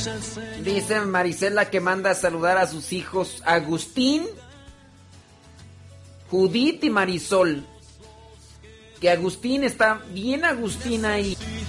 Dice Marisela que manda a saludar a sus hijos Agustín, Judith y Marisol. Que Agustín está bien Agustín ahí.